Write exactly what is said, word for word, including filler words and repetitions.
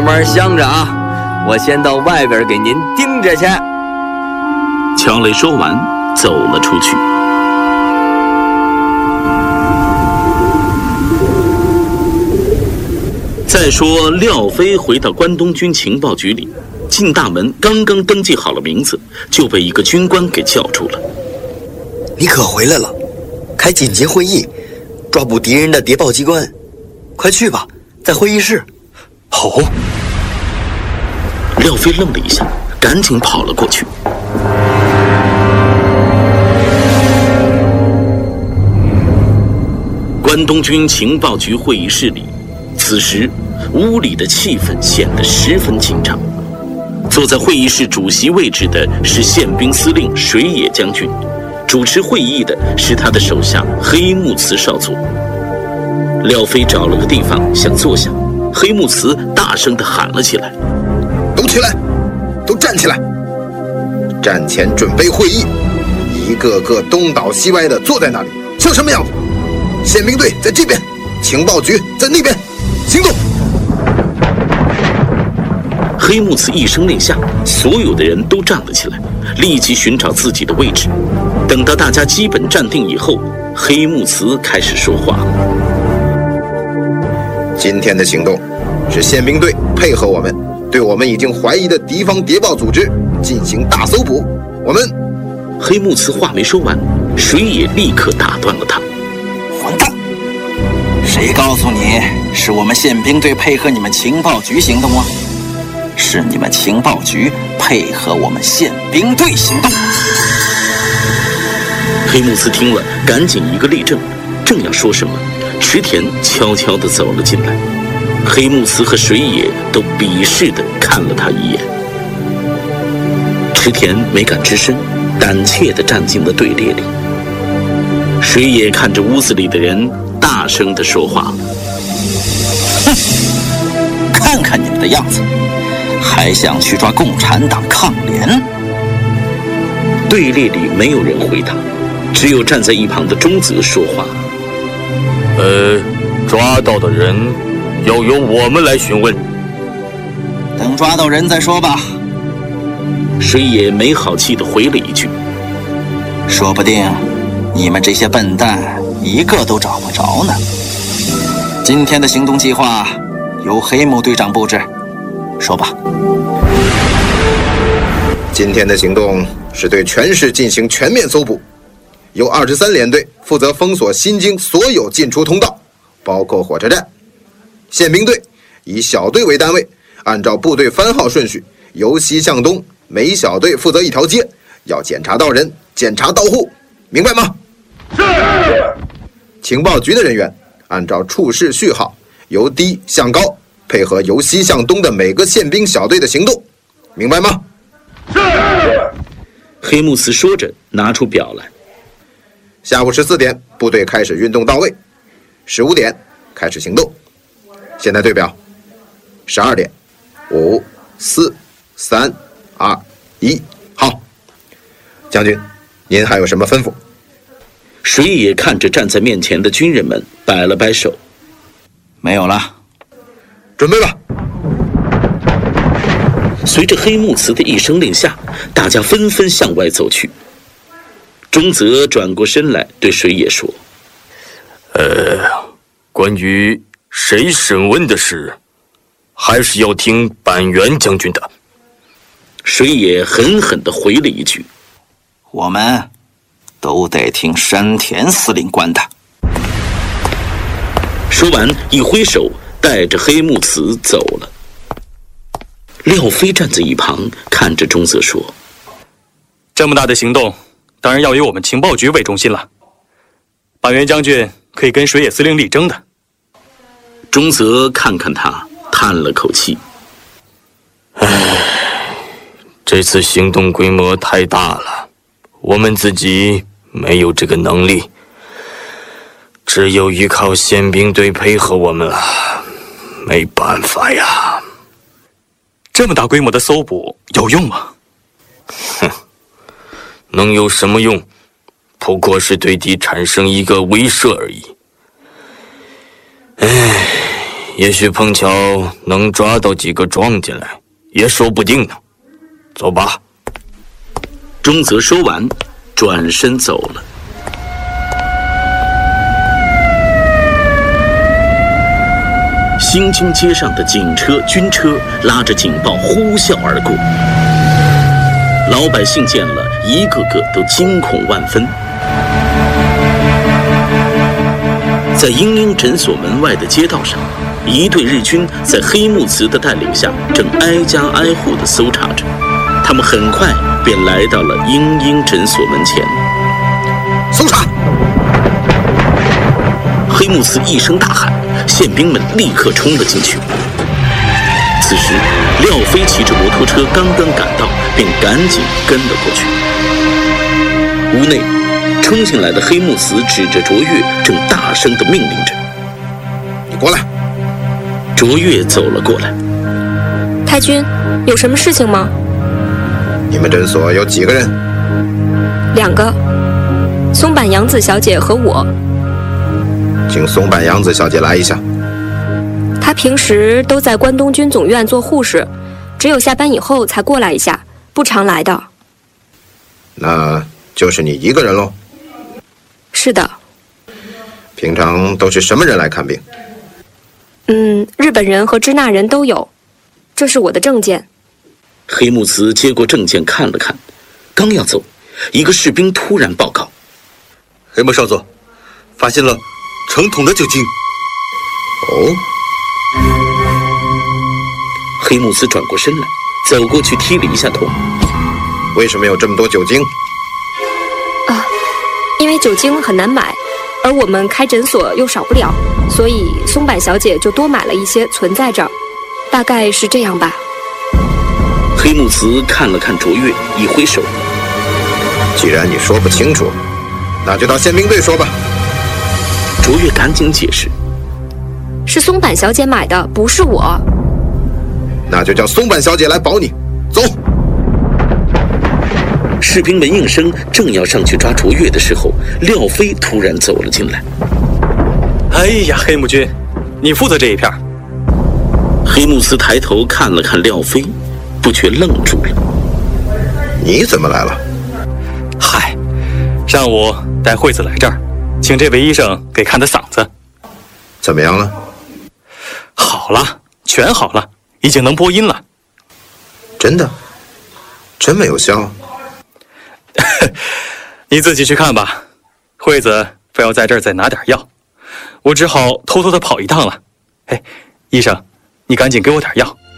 慢想着啊，我先到外边给您盯着去。 乔雷说完，走了出去。再说，廖飞回到关东军情报局里，进大门刚刚登记好了名字，就被一个军官给叫住了。 你可回来了，开紧急会议，抓捕敌人的谍报机关，快去吧，在会议室。 好。 廖飞愣了一下，赶紧跑了过去。关东军情报局会议室里，此时屋里的气氛显得十分紧张。坐在会议室主席位置的是宪兵司令水野将军，主持会议的是他的手下黑木慈少佐。廖飞找了个地方想坐下，黑木慈大声地喊了起来：“ 都起来，都站起来！战前准备会议，一个个东倒西歪的坐在那里，像什么样子？宪兵队在这边，情报局在那边，行动！” 黑木慈一声令下，所有的人都站了起来，立即寻找自己的位置。等到大家基本站定以后，黑木慈开始说话。 今天的行动是宪兵队配合我们，对我们已经怀疑的敌方谍报组织进行大搜捕。我们…… 黑木慈话没说完，水野立刻打断了他。 混蛋！谁告诉你是我们宪兵队配合你们情报局行动啊？是你们情报局配合我们宪兵队行动。 黑木慈听了，赶紧一个立正，正要说什么，池田悄悄地走了进来。黑木慈和水野都鄙视地看了他一眼。池田没敢吱声，胆怯地站进了队列里。水野看着屋子里的人，大声地说话：“ 哼，看看你们的样子，还想去抓共产党抗联？” 队列里没有人回答，只有站在一旁的中泽说话：“ 呃，抓到的人要由我们来询问。 等抓到人再说吧。” 水野没好气地回了一句：“ 说不定你们这些笨蛋一个都找不着呢。今天的行动计划由黑木队长布置，说吧。” 今天的行动是对全市进行全面搜捕，由二十三联队负责封锁新京所有进出通道，包括火车站。宪兵队以小队为单位，按照部队番号顺序，由西向东，每小队负责一条街，要检查到人，检查到户，明白吗？是。情报局的人员按照处室序号，由低向高，配合由西向东的每个宪兵小队的行动，明白吗？是。 黑木慈说着，拿出表来。 下午十四点，部队开始运动到位，十五点开始行动。现在对表，十二点，五、四、三、二、一，好。将军，您还有什么吩咐？ 水野看着站在面前的军人们，摆了摆手：“ 没有了， 准备吧。” 随着黑木慈的一声令下，大家纷纷向外走去。中泽转过身来对水野说：“ 呃，关于谁审问的事，还是要听板垣将军的。” 水野狠狠地回了一句：“ 我们都得听山田司令官的。” 说完，一挥手，带着黑木慈走了。廖飞站在一旁，看着中泽说：“ 这么大的行动，当然要以我们情报局为中心了。板垣将军可以跟水野司令力争的。” 中泽看看他，叹了口气：“ 唉，这次行动规模太大了，我们自己没有这个能力，只有依靠宪兵队配合我们了，没办法呀。” 这么大规模的搜捕有用吗？ 哼，能有什么用？不过是对敌产生一个威慑而已。唉， 也许碰巧能抓到几个庄稼来，也说不定呢。走吧。 中泽说完，转身走了。新京街上的警车、军车拉着警报呼啸而过，老百姓见了，一个个都惊恐万分。在英英诊所门外的街道上，一队日军在黑木慈的带领下，正挨家挨户地搜查着。他们很快便来到了英英诊所门前。 搜查！ 黑木慈一声大喊，宪兵们立刻冲了进去。此时，廖飞骑着摩托车刚刚赶到，便赶紧跟了过去。屋内，冲进来的黑木慈指着卓越，正大声地命令着：“ 你过来！” 卓越走了过来。 太君，有什么事情吗？ 你们诊所有几个人？ 两个，松坂洋子小姐和我。 请松坂洋子小姐来一下。 她平时都在关东军总院做护士，只有下班以后才过来一下，不常来的。 那就是你一个人喽？ 是的。 平常都是什么人来看病？ 嗯，日本人和支那人都有。这是我的证件。 黑木慈接过证件看了看，刚要走，一个士兵突然报告：“ 黑木少佐，发现了成桶的酒精。” 哦。 黑木慈转过身来，走过去踢了一下桶。 为什么有这么多酒精？ 啊，因为酒精很难买，而我们开诊所又少不了，所以松坂小姐就多买了一些存在这儿，大概是这样吧。 黑木慈看了看卓越，一挥手：“ 既然你说不清楚，那就到宪兵队说吧。” 卓越赶紧解释：“ 是松坂小姐买的，不是我。” 那就叫松坂小姐来保你。走！ 士兵们应声，正要上去抓卓越的时候，廖飞突然走了进来。 “哎呀，黑木君，你负责这一片。” 黑木慈抬头看了看廖飞，不觉愣住了。 “你怎么来了？”“ 嗨，让我带惠子来这儿，请这位医生给看的嗓子。”“ 怎么样了？”“ 好了，全好了，已经能播音了。”“ 真的？这么有效？”“ 你自己去看吧。惠子非要在这儿再拿点药，我只好偷偷的跑一趟了。哎，医生，你赶紧给我点药。”